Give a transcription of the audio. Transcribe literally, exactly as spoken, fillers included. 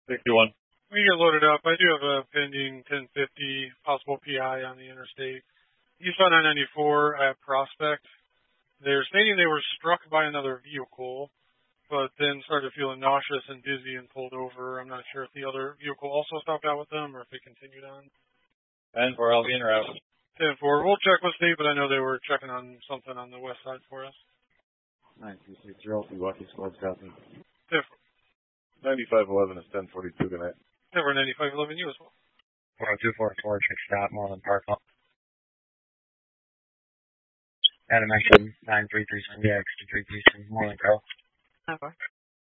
sixty-one. We get loaded up. I do have a pending ten fifty possible P I on the interstate. East on nine ninety-four at Prospect. They're stating they were struck by another vehicle, but then started feeling nauseous and dizzy and pulled over. I'm not sure if the other vehicle also stopped out with them or if they continued on. ten four, I'll be in route. ten four. We'll check with state, but I know they were checking on something on the west side for us. nine two six zero, Milwaukee Squad copy. ten four. ninety-five eleven is ten forty-two, good night. ten four, ninety-five eleven, you as well. four oh two four four, check stop, Moreland Park. Adam Action, nine three three seven, yeah, extra three three seven, Moreland Co. Okay.